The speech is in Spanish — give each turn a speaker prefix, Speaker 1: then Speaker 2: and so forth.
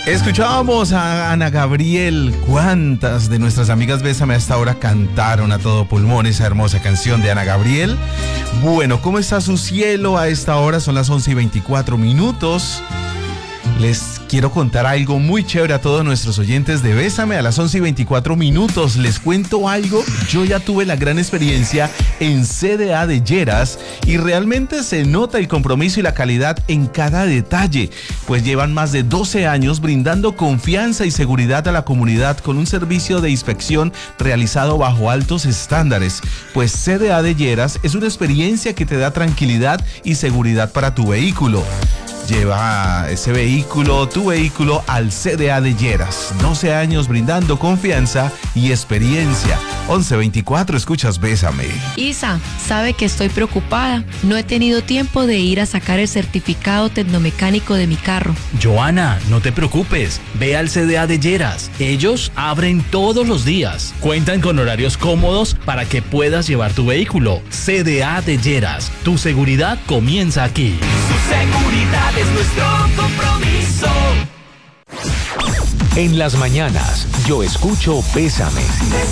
Speaker 1: Escuchábamos a Ana Gabriel. ¿Cuántas de nuestras amigas Bésame a esta hora cantaron a todo pulmón esa hermosa canción de Ana Gabriel? Bueno, ¿cómo está su cielo a esta hora? Son las 11:24. Les quiero contar algo muy chévere a todos nuestros oyentes de Bésame a las 11:24. Les cuento algo. Yo ya tuve la gran experiencia en CDA de Lleras y realmente se nota el compromiso y la calidad en cada detalle, pues llevan más de 12 años brindando confianza y seguridad a la comunidad con un servicio de inspección realizado bajo altos estándares. Pues CDA de Lleras es una experiencia que te da tranquilidad y seguridad para tu vehículo. Lleva ese vehículo, tu vehículo, al CDA de Lleras. 12 años brindando confianza y experiencia. 11:24, escuchas Bésame.
Speaker 2: Isa, sabe que estoy preocupada. No he tenido tiempo de ir a sacar el certificado tecnomecánico de mi carro.
Speaker 3: Joana, no te preocupes. Ve al CDA de Lleras. Ellos abren todos los días. Cuentan con horarios cómodos para que puedas llevar tu vehículo. CDA de Lleras. Tu seguridad comienza aquí.
Speaker 4: Su seguridad es nuestro compromiso.
Speaker 5: En las mañanas, yo escucho Bésame.